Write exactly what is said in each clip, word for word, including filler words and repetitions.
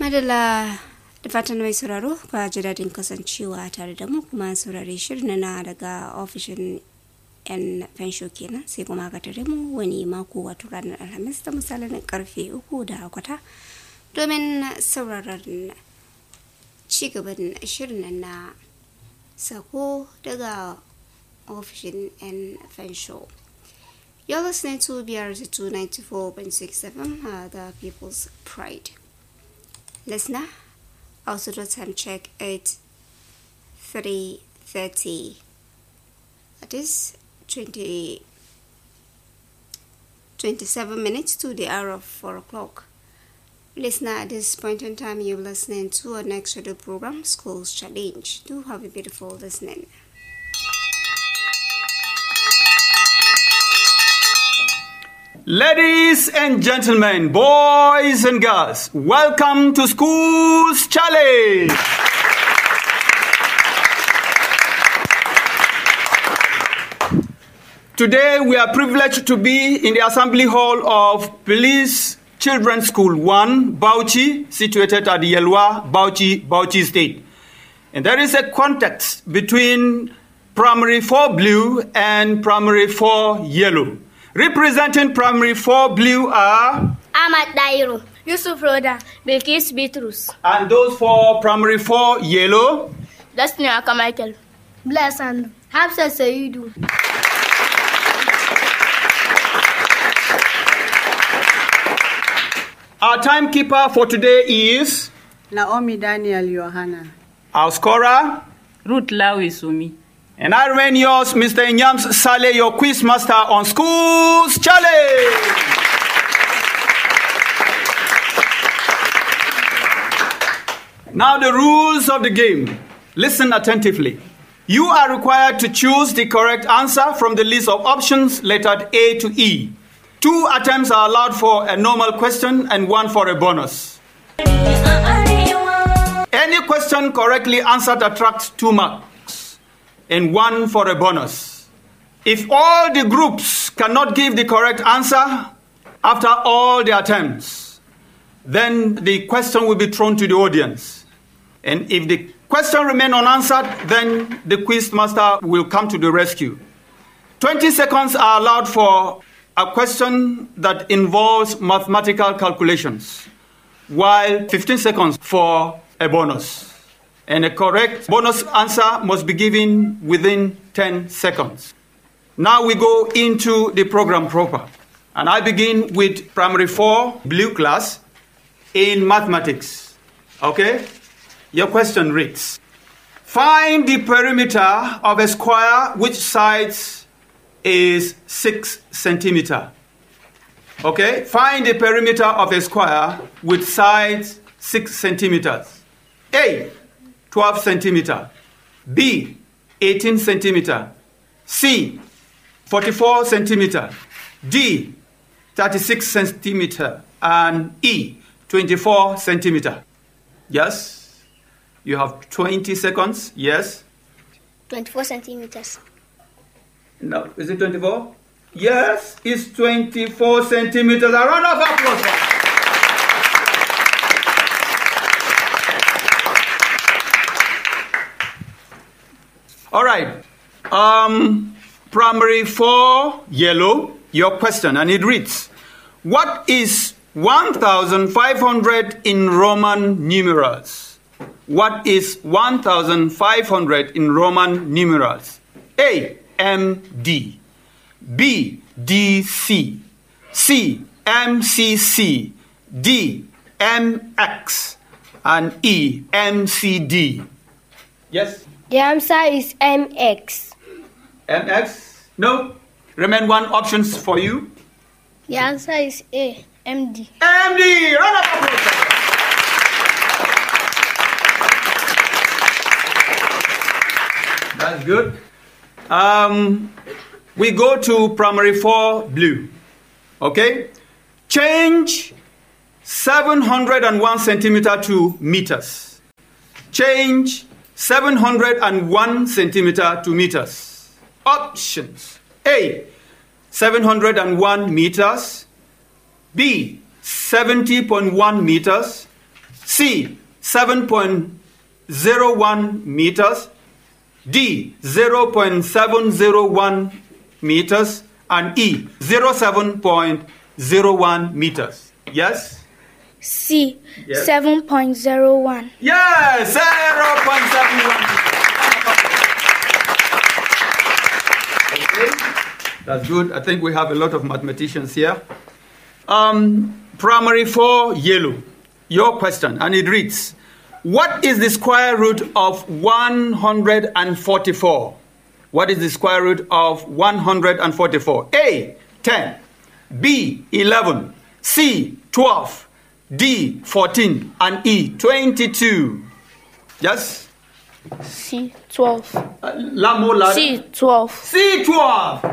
Madalla da fatan mai sauraro ka ji daɗin kasancewa tare da mu kuma saurare shirin na daga ofishin yan fensho kenan sai kuma ka tare mu wani mako wato ranar alhamis da misalin karfe uku da kwata domin sauraron cigaban shirin na sako daga ofishin yan fensho. You're listening to B R Z two ninety-four point six F M, uh, the People's Pride. Listener, also the time check at three thirty. That is twenty, twenty-seven minutes to the hour of four o'clock. Listener, at this point in time, you're listening to our next scheduled program, Schools Challenge. Do have a beautiful listening. Ladies and gentlemen, boys and girls, welcome to Schools Challenge. Today we are privileged to be in the Assembly Hall of Police Children's School one, Bauchi, situated at Yelwa, Bauchi, Bauchi State. And there is a context between Primary four Blue and Primary four Yellow. Representing Primary four Blue are Ahmad Dairo, Yusuf Roda, Bilkis Bitrus. And those for Primary four Yellow? Destiny Aka Michael, Bless and Hafsa Saidu. Our timekeeper for today is Naomi Daniel Yohana. Our scorer Ruth Lawi Sumi. And I remain yours, Mister Inyams Saleh, your quiz master on Schools Challenge. Now the rules of the game. Listen attentively. You are required to choose the correct answer from the list of options lettered A to E. Two attempts are allowed for a normal question and one for a bonus. Any question correctly answered attracts two marks and one for a bonus. If all the groups cannot give the correct answer after all the attempts, then the question will be thrown to the audience. And if the question remains unanswered, then the quiz master will come to the rescue. twenty seconds are allowed for a question that involves mathematical calculations, while fifteen seconds for a bonus. And a correct bonus answer must be given within ten seconds. Now we go into the program proper. And I begin with Primary four Blue class in mathematics. Okay? Your question reads, find the perimeter of a square which sides is six centimeters. Okay? Find the perimeter of a square with sides six centimeters. A, twelve centimeters. B, eighteen centimeters. C, forty-four centimeters. D, thirty-six centimeters. And E, twenty-four centimeters. Yes? You have twenty seconds. Yes? twenty-four centimeters. No. Is it twenty-four? Yes, it's twenty-four centimeters. A round of applause. All right. Um, primary four Yellow, your question, and it reads, what is one thousand five hundred in Roman numerals? What is one thousand five hundred in Roman numerals? A, M D. B, D C. C, M C C. D, M X. And E, M C D. Yes? The answer is M X. M X? No. Remain one options for you. The answer is A, M D. M D! Round of applause. That's good. Um, we go to Primary four Blue. Okay? Change seven hundred one centimeter to meters. Change seven hundred one centimeter to meters. Options. A, seven hundred one meters. B, seventy point one meters. C, seven point zero one meters, D, zero point seven zero one meters, and E, zero point seven point zero one meters. Yes? C. Yes. seven point zero one. Yes, zero point seven one. Okay, that's good. I think we have a lot of mathematicians here. Um, primary four, yellow. Your question, and it reads, what is the square root of one hundred forty-four? What is the square root of one hundred forty-four? A, ten, B, eleven, C, twelve, D, fourteen, and E, twenty-two. Yes? C. twelve. Uh, la more loud. C. twelve. C, twelve.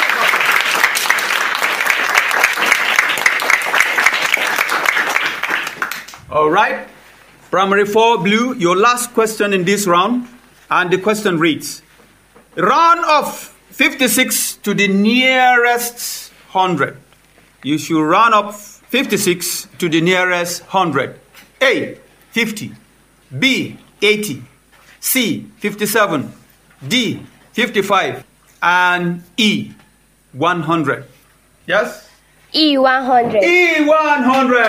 All right. Primary four, blue, your last question in this round. And the question reads, round off fifty-six to the nearest one hundred. You should round up fifty-six to the nearest one hundred. A, fifty. B, eighty. C, fifty-seven. D, fifty-five. And E, one hundred. Yes? E. one hundred. E, one hundred.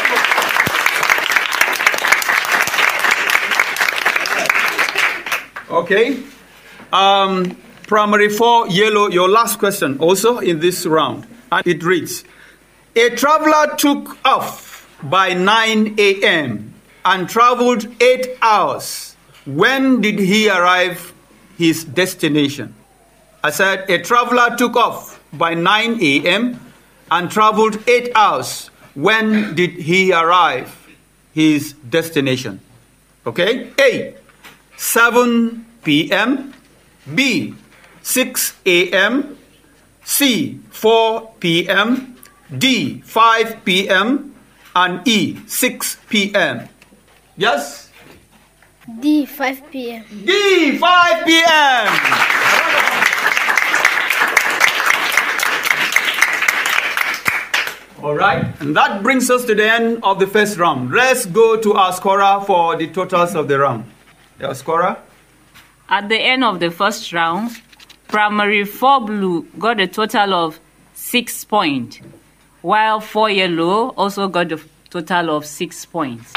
Okay. Um, primary four, yellow, your last question also in this round. And it reads, a traveler took off by nine a.m. and traveled eight hours. When did he arrive his destination? I said, a traveler took off by nine a.m. and traveled eight hours. When did he arrive his destination? Okay? A, seven p.m. B, six a.m. C, four p.m. D, five p.m. and E, six p.m. Yes? D. five p.m. D, five p.m. All right, and that brings us to the end of the first round. Let's go to our scorer for the totals of the round. Our scorer? At the end of the first round, primary four blue got a total of six points, while four yellow also got a total of six points.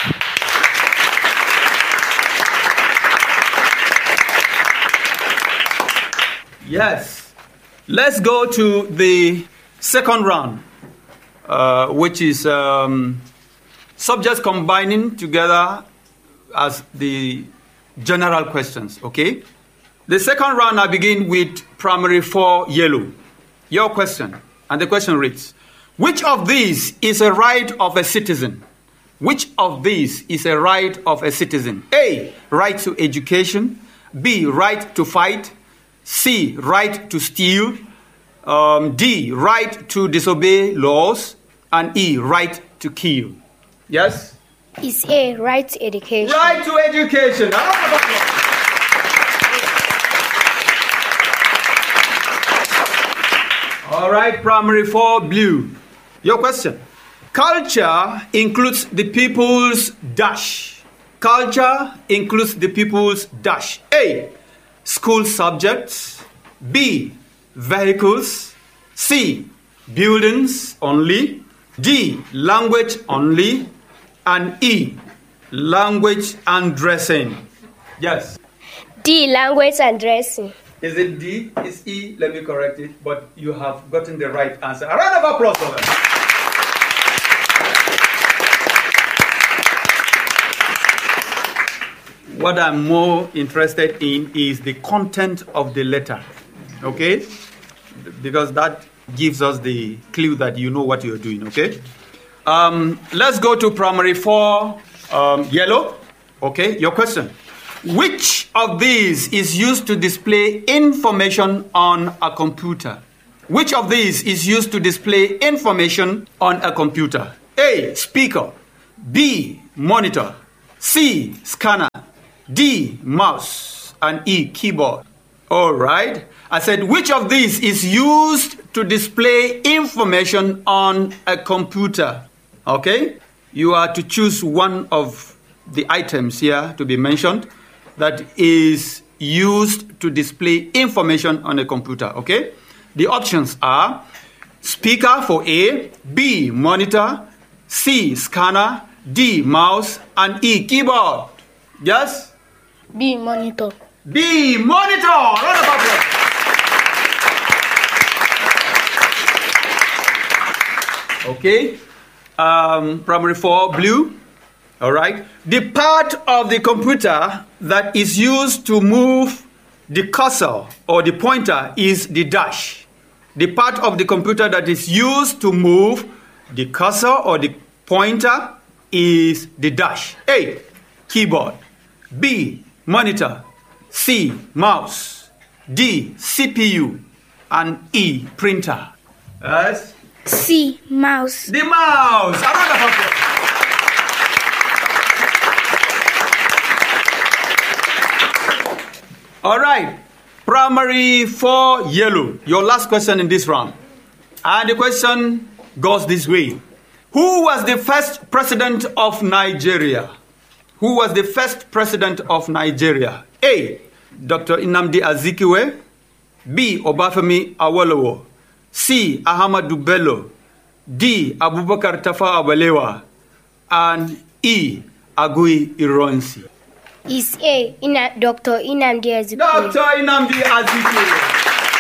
Yes. Let's go to the second round, uh, which is um, subjects combining together as the general questions, okay? The second round, I begin with primary four yellow. Your question, and the question reads, which of these is a right of a citizen? Which of these is a right of a citizen? A, right to education. B, right to fight. C, right to steal. Um, D, right to disobey laws. And E, right to kill. Yes? Is A. Right to education. Right to education. All right, primary four, blue. Your question. Culture includes the people's dash. Culture includes the people's dash. A, school subjects. B, vehicles. C, buildings only. D, language only. And E, language and dressing. Yes. D. Language and dressing. Is it D? It's E? Let me correct it. But you have gotten the right answer. A round of applause for them. What I'm more interested in is the content of the letter. Okay? Because that gives us the clue that you know what you're doing. Okay? Um, let's go to primary four, um, yellow. Okay, your question. Which of these is used to display information on a computer? Which of these is used to display information on a computer? A, speaker. B, monitor. C, scanner. D, mouse. And E, keyboard. All right. I said, which of these is used to display information on a computer? Okay? You are to choose one of the items here to be mentioned that is used to display information on a computer, okay? The options are speaker for A, B, monitor, C, scanner, D, mouse, and E, keyboard. Yes? B, monitor. B, monitor. Round of applause. Okay. Um, primary four, blue. All right. The part of the computer that is used to move the cursor or the pointer is the dash. The part of the computer that is used to move the cursor or the pointer is the dash. A, keyboard. B, monitor. C, mouse. D, C P U. And E, printer. Yes? C, mouse. The mouse. A round of applause. All right. Primary four, yellow. Your last question in this round. And the question goes this way. Who was the first president of Nigeria? Who was the first president of Nigeria? A, Doctor Nnamdi Azikiwe. B, Obafemi Awolowo. C, Ahmadu Bello. D, Abubakar Tafawa Balewa. And E, Agui Ironsi. Is A, Ina, Doctor Nnamdi Azikiwe. Doctor Nnamdi Azikiwe.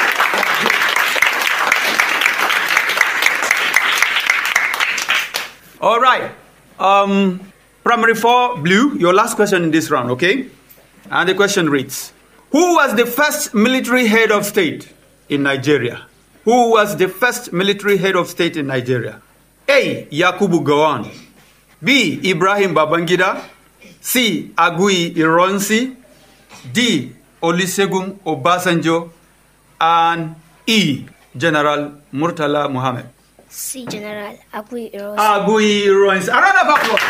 All right. Um, primary four, blue. Your last question in this round, okay? And the question reads, who was the first military head of state in Nigeria? Who was the first military head of state in Nigeria? A, Yakubu Gowon. B, Ibrahim Babangida. C, Agui Ironsi. D, Olusegun Obasanjo. And E, General Murtala Muhammad. C, General Agui Ironsi. Agui Ironsi. A round of applause.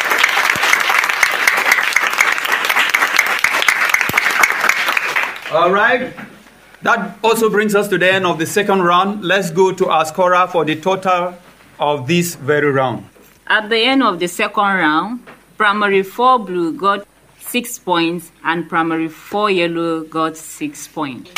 All right. That also brings us to the end of the second round. Let's go to our scorer for the total of this very round. At the end of the second round, primary four blue got six points and primary four yellow got six points.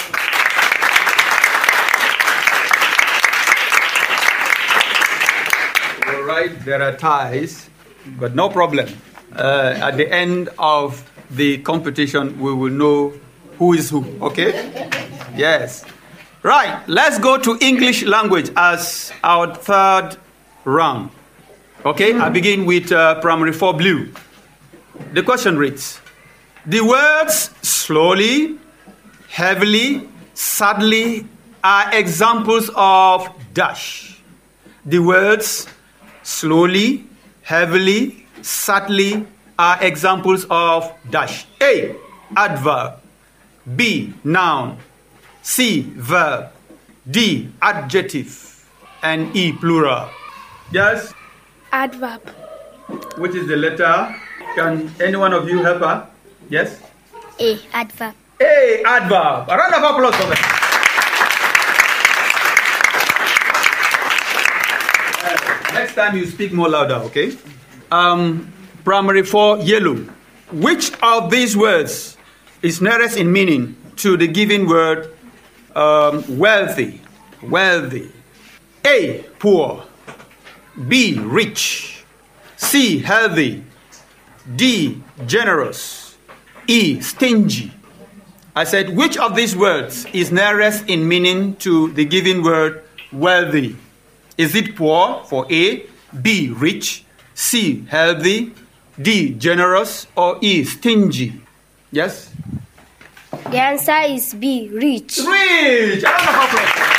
All right, there are ties, but no problem. Uh, at the end of the competition, we will know who is who, okay? Yes. Right, let's go to English language as our third round. Okay, I begin with uh, primary four blue. The question reads, the words slowly, heavily, sadly are examples of dash. The words slowly, heavily, sadly are examples of dash. A, adverb. B, noun. C, verb. D, adjective. And E, plural. Yes? Adverb. Which is the letter? Can any one of you help her? Yes? A, adverb. A, adverb. A round of applause for them. Uh, next time you speak more louder, okay? Um, primary four, yellow. Which of these words is nearest in meaning to the given word um, wealthy? Wealthy. A, poor. B, rich. C, healthy. D, generous. E, stingy. I said, which of these words is nearest in meaning to the given word wealthy? Is it poor for A, B, rich, C, healthy, D, generous, or E, stingy? Yes? The answer is B, rich. Rich! A round of applause.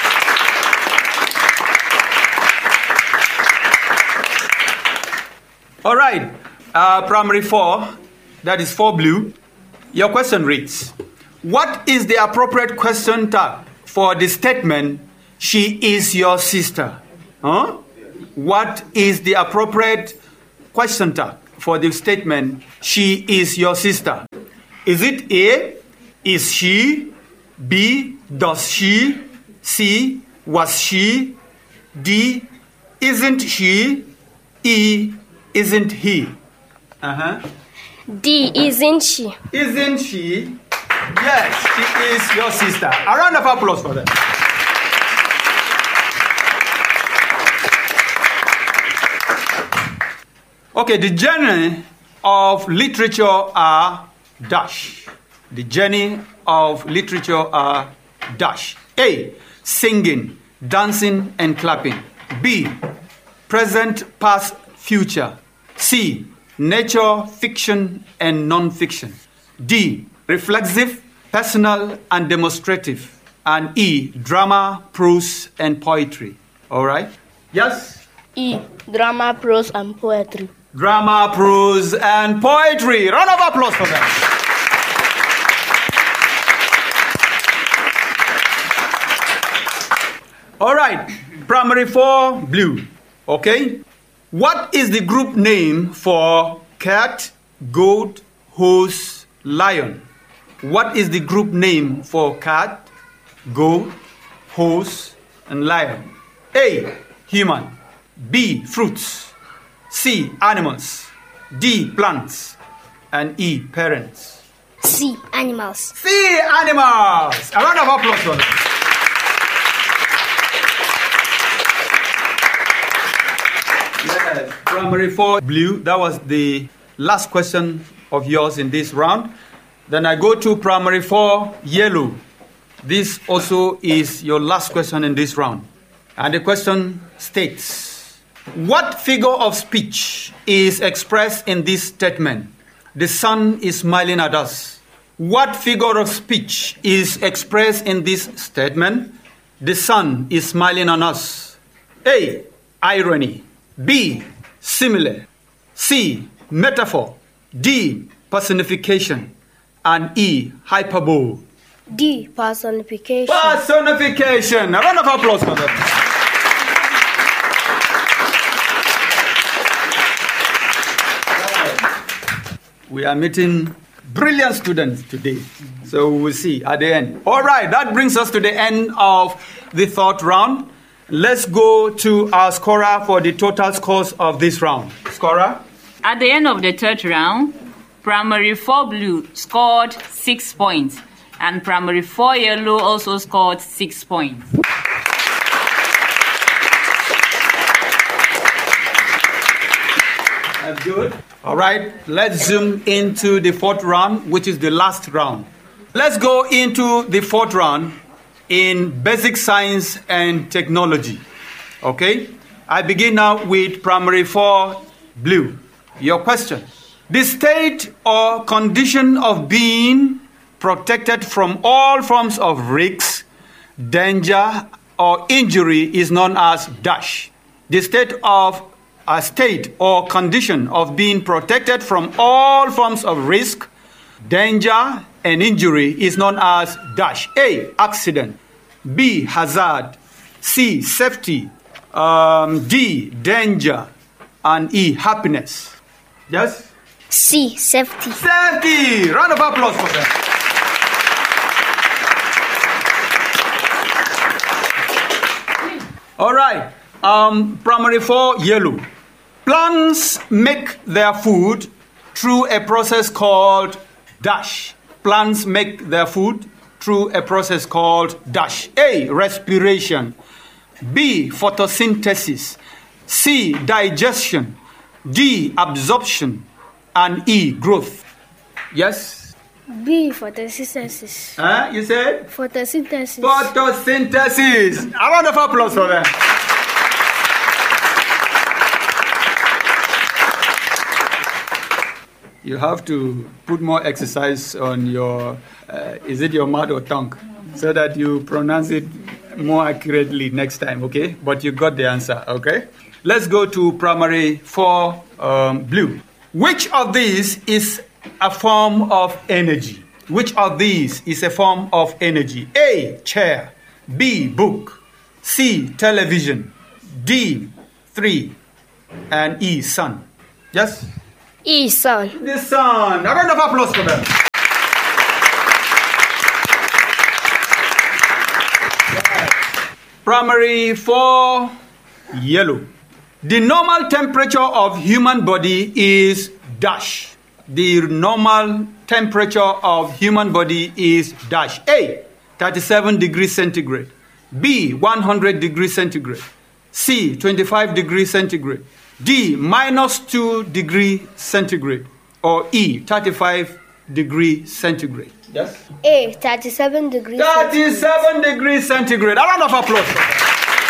All right, uh, primary four, that is four blue. Your question reads, what is the appropriate question tag for the statement, she is your sister? Huh? What is the appropriate question tag for the statement, she is your sister? Is it A, is she? B, does she? C, was she? D, isn't she? E, isn't he? Uh-huh. D, isn't she? Isn't she? Yes, she is your sister. A round of applause for them. Okay, the journey of literature are dash. The journey of literature are dash. A, singing, dancing, and clapping. B, present, past, future. C, nature, fiction, and non-fiction. D, reflexive, personal, and demonstrative. And E, drama, prose, and poetry. All right? Yes? E, drama, prose, and poetry. Drama, prose, and poetry. Round of applause for them. All right, primary four, blue. Okay? What is the group name for cat, goat, horse, lion? What is the group name for cat, goat, horse, and lion? A, human. B, fruits. C, animals. D, plants. And E, parents. C, animals. C, animals. A round of applause for them. Yes, primary four, blue. That was the last question of yours in this round. Then I go to primary four, yellow. This also is your last question in this round. And the question states, what figure of speech is expressed in this statement? The sun is smiling at us. What figure of speech is expressed in this statement? The sun is smiling on us. A, irony. B, simile. C, metaphor. D, personification. And E, hyperbole. D, personification. Personification. A round of applause for them. We are meeting brilliant students today. So we will see at the end. All right, that brings us to the end of the third round. Let's go to our scorer for the total scores of this round. Scorer? At the end of the third round, primary four blue scored six points, and primary four yellow also scored six points. That's good. All right, let's zoom into the fourth round, which is the last round. Let's go into the fourth round in basic science and technology. Okay? I begin now with primary four, blue. Your question. The state or condition of being protected from all forms of risks, danger, or injury is known as dash. The state of a state or condition of being protected from all forms of risk, danger, and injury is known as dash. A, accident. B, hazard. C, safety. Um, D, danger. And E, happiness. Yes? C, safety. Safety! Round of applause for them. All right. Um, primary four, yellow. Plants make their food through a process called dash. Plants make their food through a process called dash. A, respiration. B, photosynthesis. C, digestion. D, absorption. And E, growth. Yes? B, photosynthesis. Huh? You said? Photosynthesis. Photosynthesis. A round of applause for them. You have to put more exercise on your, uh, is it your mouth or tongue? So that you pronounce it more accurately next time, okay? But you got the answer, okay? Let's go to primary four, um, blue. Which of these is a form of energy? Which of these is a form of energy? A, chair. B, book. C, television. D, three. And E, sun. Yes? E, sun. The sun. A round of applause for them. Primary four, yellow. The normal temperature of human body is dash. the normal temperature of human body is dash. A, thirty-seven degrees centigrade. B, one hundred degrees centigrade. C, twenty-five degrees centigrade. D, minus two degrees centigrade. Or E, thirty-five degrees centigrade. Yes? A, thirty-seven degrees thirty-seven degrees centigrade. A round of applause for that.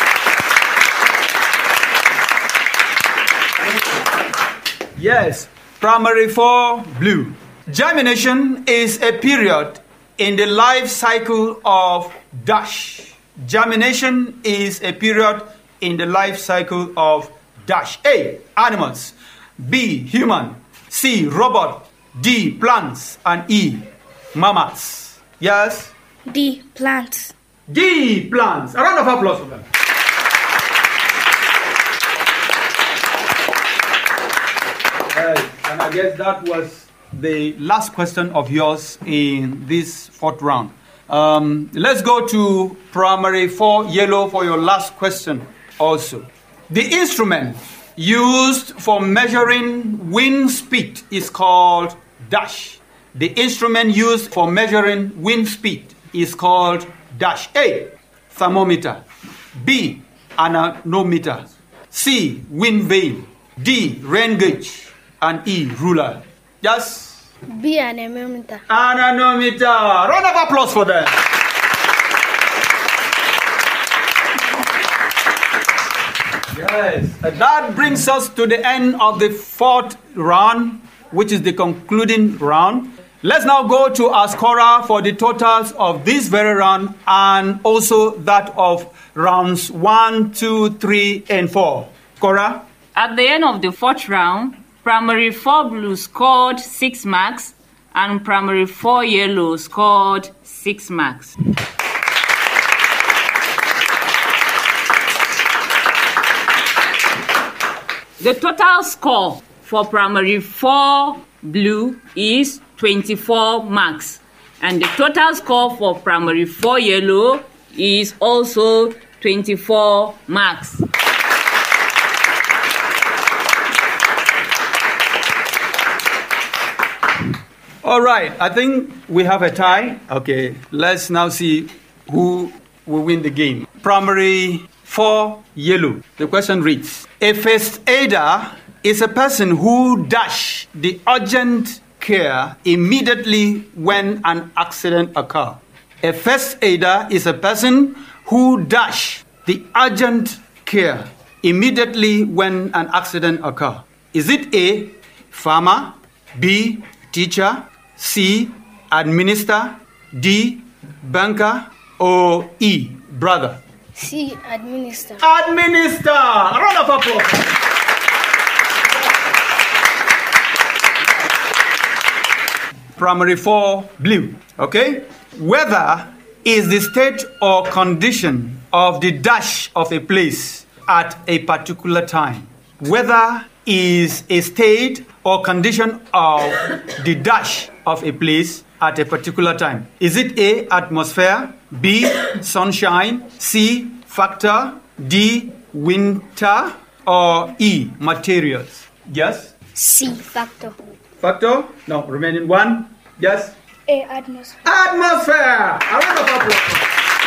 Yes, primary four, blue. Germination is a period in the life cycle of dash. Germination is a period in the life cycle of dash. A, animals. B, human. C, robot. D, plants. And E, mammals. Yes? D, plants. D, plants. A round of applause for them. Yes, and I guess that was the last question of yours in this fourth round. Um, let's go to primary four, yellow, for your last question also. The instrument used for measuring wind speed is called dash. The instrument used for measuring wind speed is called dash. A, thermometer. B, anemometer. C, wind vane. D, rain gauge. And E, ruler. Yes? B, anemometer. Anemometer. Round of applause for them. Yes. And that brings us to the end of the fourth round, which is the concluding round. Let's now go to our scorer for the totals of this very round and also that of rounds one, two, three, and four. Cora? At the end of the fourth round, primary four blue scored six marks and primary four yellow scored six marks. The total score for primary four blue is twenty-four marks, and the total score for primary four yellow is also twenty-four marks. All right, I think we have a tie. Okay, let's now see who will win the game. Primary four, yellow. The question reads, a first aider is a person who dash the urgent care immediately when an accident occurs. A first aider is a person who dash the urgent care immediately when an accident occurs. Is it A, farmer, B, teacher, C, administer, D, banker, or E, brother? C, administer. Administer! A round of applause. Primary four, blue. Okay? Weather is the state or condition of the dash of a place at a particular time. Weather is a state or condition of the dash of a place at a particular time. Is it A, atmosphere, B, sunshine, C, factor, D, winter, or E, materials? Yes? C, factor. Factor? No, remaining one. Yes? A, atmosphere. Atmosphere! A round of applause.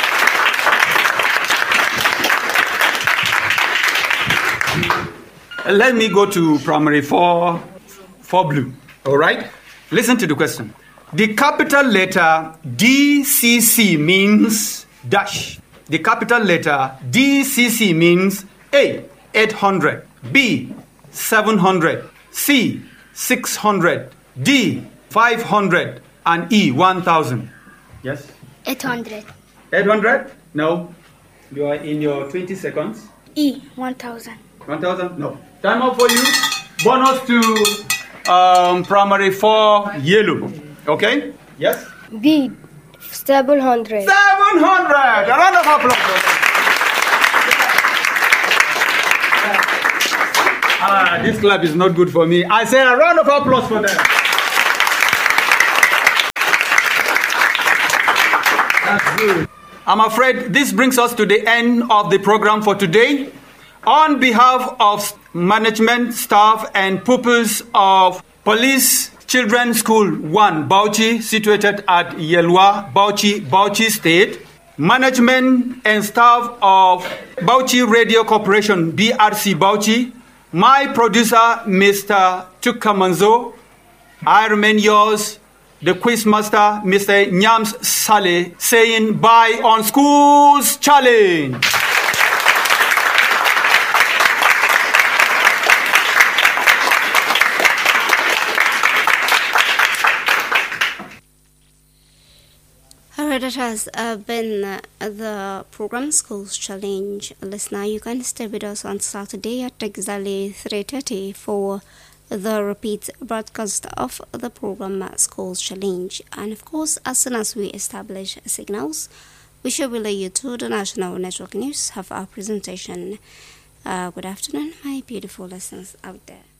Let me go to primary four, four blue. All right? Listen to the question. The capital letter D C C means dash. The capital letter D C C means A, eight hundred, B, seven hundred, C, six hundred, D, five hundred, and E, one thousand. Yes? eight hundred. eight hundred? No. You are in your twenty seconds. E, one thousand. one thousand? No. Time up for you. Bonus to um, primary four, yellow. Okay? Yes? B, seven hundred. seven hundred! A round of applause. Ah, this clap is not good for me. I say a round of applause for them. That's good. I'm afraid this brings us to the end of the program for today. On behalf of management, staff, and pupils of Police Children's School one, Bauchi, situated at Yelwa, Bauchi, Bauchi State. Management and staff of Bauchi Radio Corporation, B R C Bauchi. My producer, Mister Chukamanzo. I remain yours, the quizmaster, Mister Nyams Saleh, saying bye on Schools Challenge. Alright, that has uh, been uh, the program Schools Challenge. Listener, you can stay with us on Saturday at exactly three thirty for the repeat broadcast of the program Schools Challenge. And of course, as soon as we establish signals, we shall relay you to the National Network News, have our presentation. Uh, good afternoon, my beautiful listeners out there.